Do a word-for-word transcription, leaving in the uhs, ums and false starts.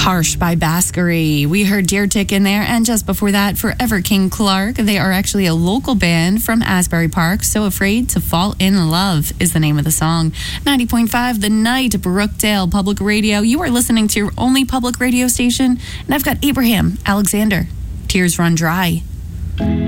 Harsh by Baskery. We heard Deer Tick in there, and just before that, Forever King Clark. They are actually a local band from Asbury Park. So Afraid to Fall in Love is the name of the song. ninety point five The Night, Brookdale Public Radio. You are listening to your only public radio station, and I've got Abraham Alexander. Tears Run Dry.